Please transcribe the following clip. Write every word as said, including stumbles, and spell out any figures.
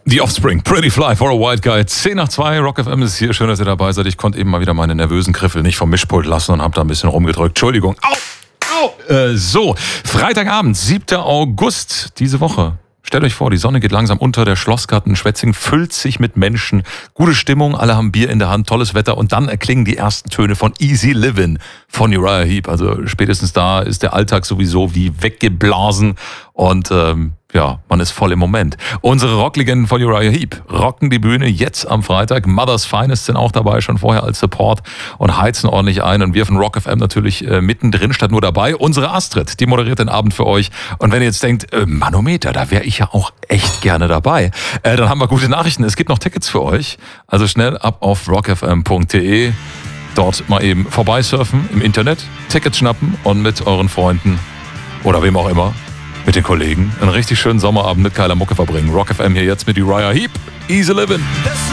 The Offspring, Pretty Fly for a White Guy. zehn nach zwei, Rock F M ist hier. Schön, dass ihr dabei seid. Ich konnte eben mal wieder meine nervösen Griffel nicht vom Mischpult lassen und habe da ein bisschen rumgedrückt. Entschuldigung. Au! Au! Äh, so, Freitagabend, siebter August, diese Woche. Stellt euch vor, die Sonne geht langsam unter, der Schlossgarten Schwetzingen füllt sich mit Menschen. Gute Stimmung, alle haben Bier in der Hand, tolles Wetter und dann erklingen die ersten Töne von Easy Livin' von Uriah Heep. Also spätestens da ist der Alltag sowieso wie weggeblasen und ähm, ja, man ist voll im Moment. Unsere Rocklegenden von Uriah Heep rocken die Bühne jetzt am Freitag. Mother's Finest sind auch dabei, schon vorher als Support und heizen ordentlich ein. Und wir von Rock F M natürlich äh, mittendrin statt nur dabei. Unsere Astrid, die moderiert den Abend für euch. Und wenn ihr jetzt denkt, äh, Manometer, da wäre ich ja auch echt gerne dabei, äh, dann haben wir gute Nachrichten. Es gibt noch Tickets für euch. Also schnell ab auf rock f m punkt d e. Dort mal eben vorbeisurfen im Internet, Tickets schnappen und mit euren Freunden oder wem auch immer, mit den Kollegen, einen richtig schönen Sommerabend mit geiler Mucke verbringen. Rock F M hier jetzt mit Uriah Heep. Easy Livin'.